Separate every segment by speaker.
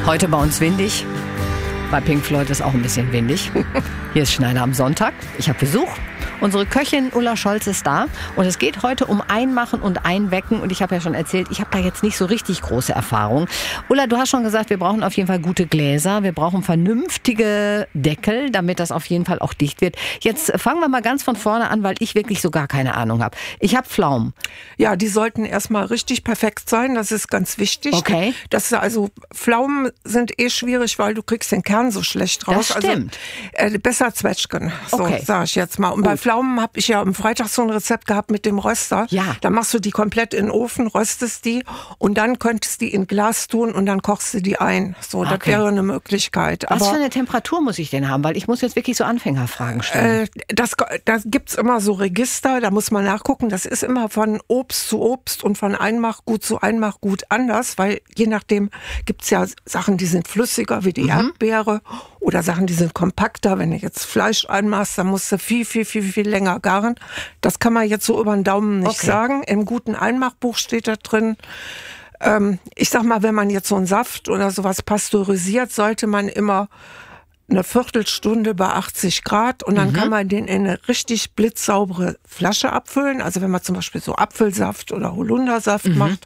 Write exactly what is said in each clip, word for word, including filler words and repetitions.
Speaker 1: Heute bei uns windig. Bei Pink Floyd ist auch ein bisschen windig. Hier ist Schneider am Sonntag. Ich habe Besuch. Unsere Köchin Ulla Scholz ist da und es geht heute um Einmachen und Einwecken und ich habe ja schon erzählt, ich habe da jetzt nicht so richtig große Erfahrung. Ulla, du hast schon gesagt, wir brauchen auf jeden Fall gute Gläser, wir brauchen vernünftige Deckel, damit das auf jeden Fall auch dicht wird. Jetzt fangen wir mal ganz von vorne an, weil ich wirklich so gar keine Ahnung habe. Ich habe Pflaumen.
Speaker 2: Ja, die sollten erstmal richtig perfekt sein, das ist ganz wichtig.
Speaker 1: Okay.
Speaker 2: Das, also Pflaumen sind eh schwierig, weil du kriegst den Kern so schlecht raus.
Speaker 1: Das stimmt.
Speaker 2: Also, äh, besser Zwetschgen, so
Speaker 1: okay.
Speaker 2: sage ich jetzt mal. Und bei Pflaumen habe ich ja am Freitag so ein Rezept gehabt mit dem Röster.
Speaker 1: Ja.
Speaker 2: Da machst du die komplett in den Ofen, röstest die und dann könntest du die in Glas tun und dann kochst du die ein. So, okay. Das wäre eine Möglichkeit.
Speaker 1: Was
Speaker 2: Aber,
Speaker 1: für eine Temperatur muss ich denn haben? Weil ich muss jetzt wirklich so Anfängerfragen stellen.
Speaker 2: Äh, das, da gibt's immer so Register, da muss man nachgucken. Das ist immer von Obst zu Obst und von Einmachgut zu Einmachgut anders, weil je nachdem gibt's ja Sachen, die sind flüssiger wie die mhm. Erdbeere oder Sachen, die sind kompakter. Wenn du jetzt Fleisch einmachst, dann musst du viel, viel, viel, viel länger garen. Das kann man jetzt so über den Daumen nicht okay. sagen. Im guten Einmachbuch steht da drin, ähm, ich sag mal, wenn man jetzt so einen Saft oder sowas pasteurisiert, sollte man immer eine Viertelstunde bei achtzig Grad und dann mhm. kann man den in eine richtig blitzsaubere Flasche abfüllen. Also wenn man zum Beispiel so Apfelsaft oder Holundersaft mhm. macht,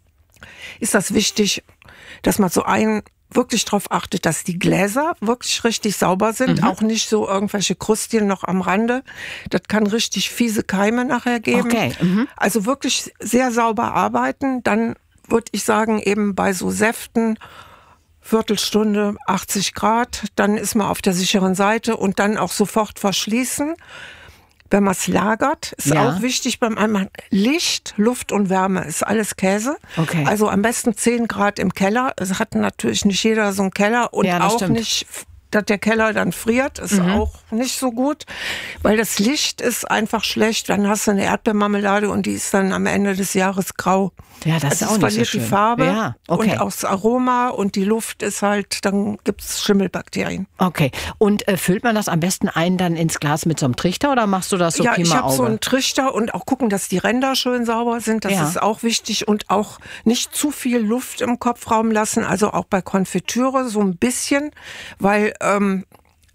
Speaker 2: ist das wichtig, dass man so ein wirklich darauf achtet, dass die Gläser wirklich richtig sauber sind, mhm. auch nicht so irgendwelche Krustchen noch am Rande. Das kann richtig fiese Keime nachher geben.
Speaker 1: Okay. Mhm.
Speaker 2: Also wirklich sehr sauber arbeiten. Dann würde ich sagen, eben bei so Säften Viertelstunde, achtzig Grad, dann ist man auf der sicheren Seite und dann auch sofort verschließen. Wenn man es lagert, ist ja. auch wichtig beim Einmachen. Licht, Luft und Wärme ist alles Käse.
Speaker 1: Okay.
Speaker 2: Also am besten zehn Grad im Keller. Es hat natürlich nicht jeder so einen Keller und
Speaker 1: ja,
Speaker 2: auch
Speaker 1: stimmt.
Speaker 2: nicht, dass der Keller dann friert, ist mhm. auch nicht so gut, weil das Licht ist einfach schlecht. Dann hast du eine Erdbeermarmelade und die ist dann am Ende des Jahres grau.
Speaker 1: Ja, das
Speaker 2: also
Speaker 1: ist auch nicht so schön.
Speaker 2: Die Farbe
Speaker 1: ja, okay.
Speaker 2: und auch das Aroma und die Luft ist halt, dann gibt's Schimmelbakterien.
Speaker 1: Okay, und äh, füllt man das am besten ein dann ins Glas mit so einem Trichter oder machst du das so
Speaker 2: ja,
Speaker 1: Pi mal Auge?
Speaker 2: Ja, ich habe so einen Trichter und auch gucken, dass die Ränder schön sauber sind, das ja. ist auch wichtig und auch nicht zu viel Luft im Kopfraum lassen, also auch bei Konfitüre so ein bisschen, weil ähm,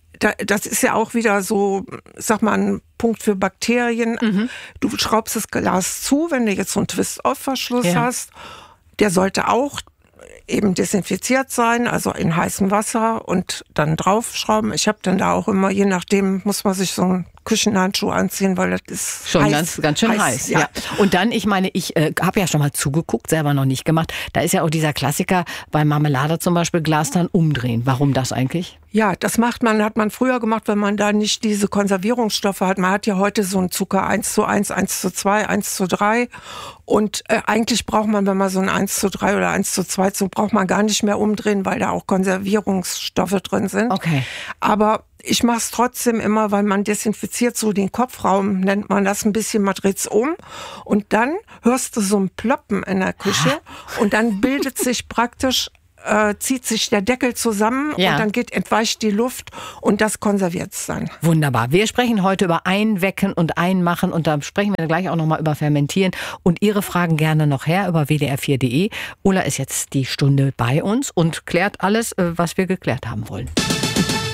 Speaker 2: das ist ja auch wieder so, sag mal, ein Punkt für Bakterien. Mhm. Du schraubst das Glas zu, wenn du jetzt so einen Twist-Off-Verschluss ja. hast. Der sollte auch eben desinfiziert sein, also in heißem Wasser und dann draufschrauben. Ich habe dann da auch immer, je nachdem, muss man sich so einen Küchenhandschuh anziehen, weil das ist
Speaker 1: schon
Speaker 2: heiß,
Speaker 1: ganz, ganz schön heiß. heiß ja. Ja. Und dann, ich meine, ich äh, habe ja schon mal zugeguckt, selber noch nicht gemacht. Da ist ja auch dieser Klassiker bei Marmelade zum Beispiel, Glas dann umdrehen. Warum das eigentlich?
Speaker 2: Ja, das macht man, hat man früher gemacht, wenn man da nicht diese Konservierungsstoffe hat. Man hat ja heute so einen Zucker eins zu eins, eins zu zwei, eins zu drei und äh, eigentlich braucht man, wenn man so ein eins zu drei oder eins zu zwei, so braucht man gar nicht mehr umdrehen, weil da auch Konservierungsstoffe drin sind.
Speaker 1: Okay.
Speaker 2: Aber ich mache es trotzdem immer, weil man desinfiziert so den Kopfraum, nennt man das ein bisschen, man dreht's um und dann hörst du so ein Ploppen in der Küche und dann bildet sich praktisch Äh, zieht sich der Deckel zusammen ja. und dann geht, entweicht die Luft und das konserviert es dann.
Speaker 1: Wunderbar. Wir sprechen heute über Einwecken und Einmachen und da sprechen wir gleich auch nochmal über Fermentieren und Ihre Fragen gerne noch her über w d r vier punkt d e. Ulla ist jetzt die Stunde bei uns und klärt alles, was wir geklärt haben wollen.